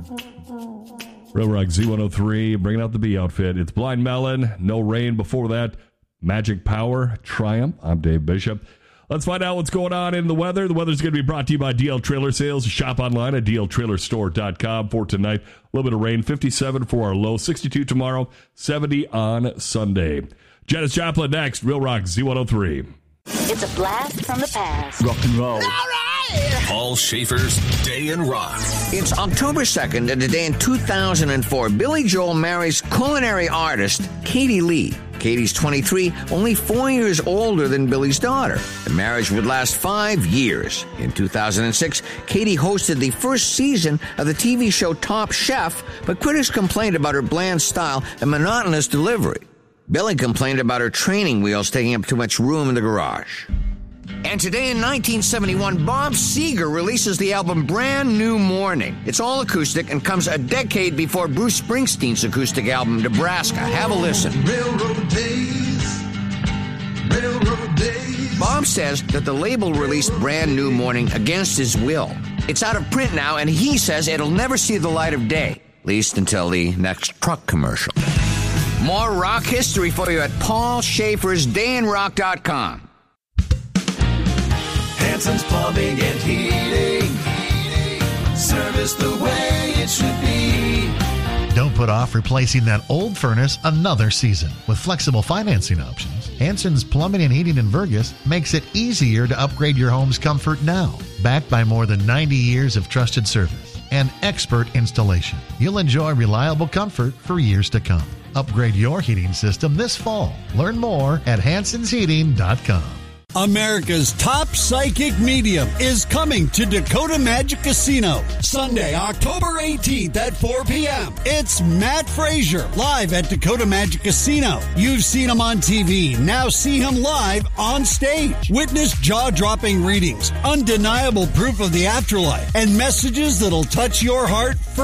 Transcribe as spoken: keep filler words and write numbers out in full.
Real Rock Z one oh three, bringing out the B outfit. It's Blind Melon, No Rain. Before that, Magic Power, Triumph. I'm Dave Bishop. Let's find out what's going on in the weather. The weather's going to be brought to you by D L Trailer Sales. Shop online at D L trailer store dot com for tonight. A little bit of rain, fifty-seven for our low, sixty-two tomorrow, seventy on Sunday. Janis Joplin next, Real Rock Z one oh three. It's a blast from the past. Rock and roll. All right. Paul Schaefer's Day in Rock. It's October second, and today in two thousand four, Billy Joel marries culinary artist Katie Lee. Katie's twenty-three, only four years older than Billy's daughter. The marriage would last five years. In two thousand six, Katie hosted the first season of the T V show Top Chef, but critics complained about her bland style and monotonous delivery. Billy complained about her training wheels taking up too much room in the garage. And today in nineteen seventy-one, Bob Seger releases the album Brand New Morning. It's all acoustic and comes a decade before Bruce Springsteen's acoustic album Nebraska. Have a listen. Railroad days, railroad days. Bob says that the label released Brand New Morning against his will. It's out of print now, and he says it'll never see the light of day, at least until the next truck commercial. More rock history for you at Paul Schaefer's Day in Rock dot com. Hanson's Plumbing and Heating. Service the way it should be. Don't put off replacing that old furnace another season. With flexible financing options, Hanson's Plumbing and Heating in Vergas makes it easier to upgrade your home's comfort now. Backed by more than ninety years of trusted service and expert installation, you'll enjoy reliable comfort for years to come. Upgrade your heating system this fall. Learn more at Hansons Heating dot com. America's top psychic medium is coming to Dakota Magic Casino Sunday, October eighteenth at four p.m. It's Matt Frazier live at Dakota Magic Casino. You've seen him on T V. Now see him live on stage. Witness jaw-dropping readings, undeniable proof of the afterlife, and messages that'll touch your heart for